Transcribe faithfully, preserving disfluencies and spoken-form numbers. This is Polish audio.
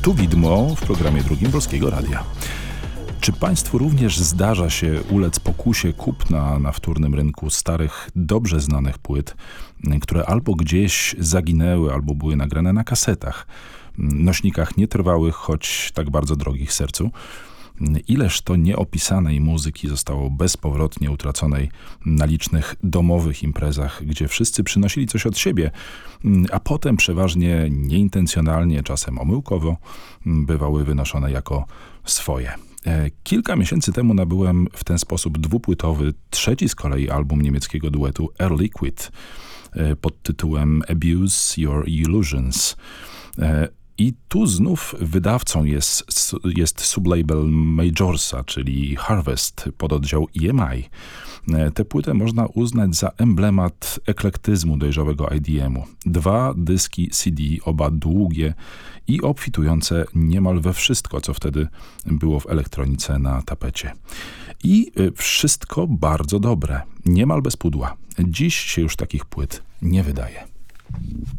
Tu widmo w programie drugim Polskiego Radia. Czy Państwu również zdarza się ulec pokusie kupna na wtórnym rynku starych, dobrze znanych płyt, które albo gdzieś zaginęły, albo były nagrane na kasetach, nośnikach nietrwałych, choć tak bardzo drogich sercu? Ileż to nieopisanej muzyki zostało bezpowrotnie utraconej na licznych domowych imprezach, gdzie wszyscy przynosili coś od siebie, a potem przeważnie nieintencjonalnie, czasem omyłkowo, bywały wynoszone jako swoje. Kilka miesięcy temu nabyłem w ten sposób dwupłytowy, trzeci z kolei album niemieckiego duetu Air Liquid pod tytułem Abuse Your Illusions. I tu znów wydawcą jest, jest sublabel Majorsa, czyli Harvest, pododdział E M I. Tę płytę można uznać za emblemat eklektyzmu dojrzałego I D M u. Dwa dyski C D, oba długie i obfitujące niemal we wszystko, co wtedy było w elektronice na tapecie. I wszystko bardzo dobre, niemal bez pudła. Dziś się już takich płyt nie wydaje.